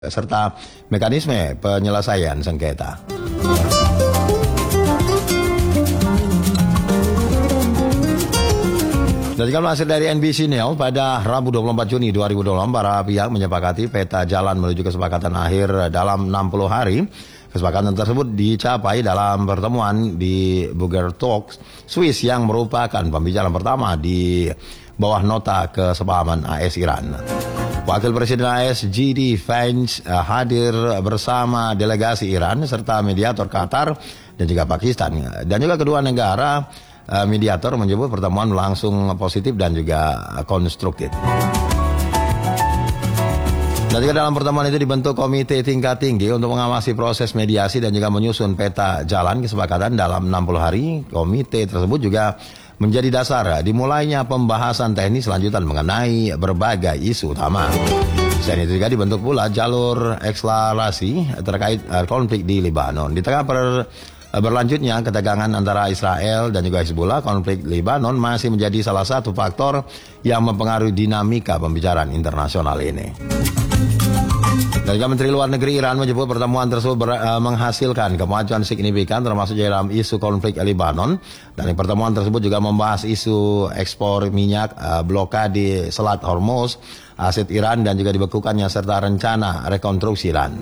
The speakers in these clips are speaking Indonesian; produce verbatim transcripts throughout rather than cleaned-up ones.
serta mekanisme penyelesaian sengketa. Demikian hasil dari N B C News pada Rabu dua puluh empat Juni dua ribu dua puluh empat, para pihak menyepakati peta jalan menuju kesepakatan akhir dalam enam puluh hari. Kesepakatan tersebut dicapai dalam pertemuan di Bugertalk, Swiss, yang merupakan pembicaraan pertama di bawah nota kesepahaman A S Iran. Wakil Presiden A S G D Vance uh, hadir bersama delegasi Iran serta mediator Qatar dan juga Pakistan. Dan juga kedua negara uh, mediator menyebut pertemuan langsung positif dan juga uh, konstruktif. Dan juga dalam pertemuan itu dibentuk komite tingkat tinggi untuk mengawasi proses mediasi dan juga menyusun peta jalan kesepakatan dalam enam puluh hari. Komite tersebut juga menjadi dasar dimulainya pembahasan teknis lanjutan mengenai berbagai isu utama. Selain itu juga dibentuk pula jalur eksplorasi terkait konflik di Lebanon. Di tengah per, berlanjutnya ketegangan antara Israel dan juga Hezbollah, konflik Lebanon masih menjadi salah satu faktor yang mempengaruhi dinamika pembicaraan internasional ini. Dan juga Menteri Luar Negeri Iran menyebut pertemuan tersebut ber, uh, menghasilkan kemajuan signifikan termasuk dalam isu konflik Lebanon. Dan pertemuan tersebut juga membahas isu ekspor minyak, uh, blokade Selat Hormuz, aset Iran dan juga dibekukannya serta rencana rekonstruksi Iran.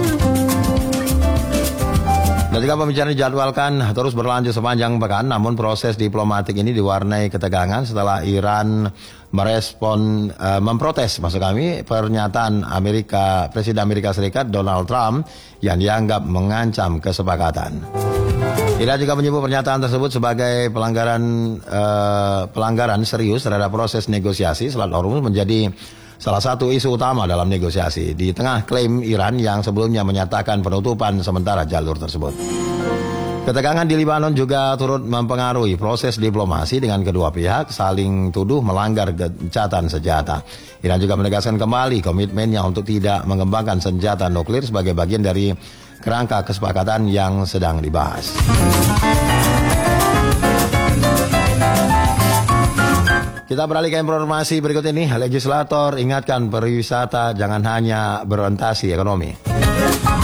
Dan juga pembicaraan dijadwalkan terus berlanjut sepanjang pekan, namun proses diplomatik ini diwarnai ketegangan setelah Iran merespon, uh, memprotes maksud kami pernyataan Amerika Presiden Amerika Serikat Donald Trump yang dianggap mengancam kesepakatan. Iran juga menyebut pernyataan tersebut sebagai pelanggaran uh, pelanggaran serius terhadap proses negosiasi. Selat Hormuz menjadi salah satu isu utama dalam negosiasi di tengah klaim Iran yang sebelumnya menyatakan penutupan sementara jalur tersebut. Ketegangan di Lebanon juga turut mempengaruhi proses diplomasi dengan kedua pihak saling tuduh melanggar gencatan senjata. Iran juga menegaskan kembali komitmennya untuk tidak mengembangkan senjata nuklir sebagai bagian dari kerangka kesepakatan yang sedang dibahas. Kita beralih ke informasi berikut ini. Legislator ingatkan pariwisata jangan hanya berorientasi ekonomi.